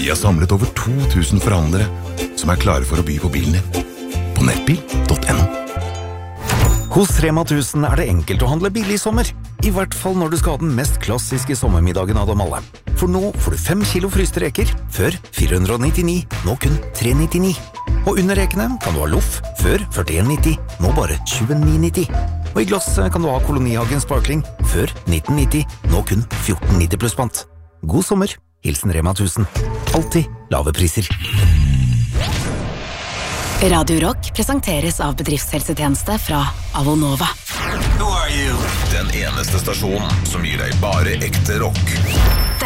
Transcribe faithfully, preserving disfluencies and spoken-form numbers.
Vi har samlet over to tusen forhandlere som er klare for å by på bilen din. På nettbil punktum no. Hos Rema tusen er det enkelt å handle billig i sommer. I hvert fall når du skal ha den mest klassiske sommermiddagen av dem alle. For nå får du fem kilo fryste reker, før fire hundre nittini, nå kun tre nittini. Og under rekene kan du ha loff, før førtien nitti, nå bare tjueni nitti. Og i glass kan du ha Kolonihagen Sparkling, før nitten nitti, nå kun fjorten nitti pluss pant. God sommer, hilsen Rema tusen. Alltid lave priser. Radio Rock presenteres av bedriftshelsetjeneste fra Avonova. Who are you? Den eneste stasjonen som gir deg bare ekte rock.